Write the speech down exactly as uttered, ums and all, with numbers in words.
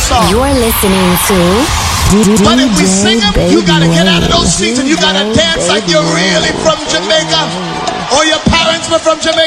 song. You're listening to But if we sing them, you gotta get out of those seats and you gotta dance like you're really from Jamaica. Or your parents were from Jamaica.